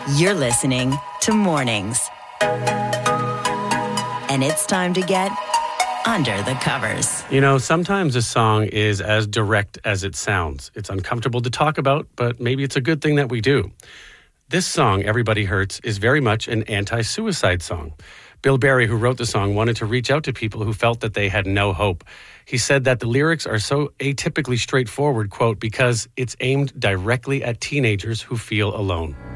You're listening to Mornings. And it's time to get under the covers. You know, sometimes a song is as direct as it sounds. It's uncomfortable to talk about, but maybe it's a good thing that we do. This song, Everybody Hurts, is very much an anti-suicide song. Bill Berry, who wrote the song, wanted to reach out to people who felt that they had no hope. He said that the lyrics are so atypically straightforward, quote, because it's aimed directly at teenagers who feel alone.